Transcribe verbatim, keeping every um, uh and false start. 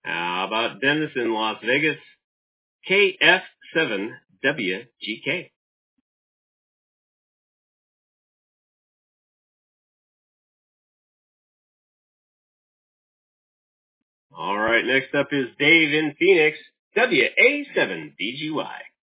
How about Dennis in Las Vegas? K F seven W G K. All right, next up is Dave in Phoenix, W A seven B G Y.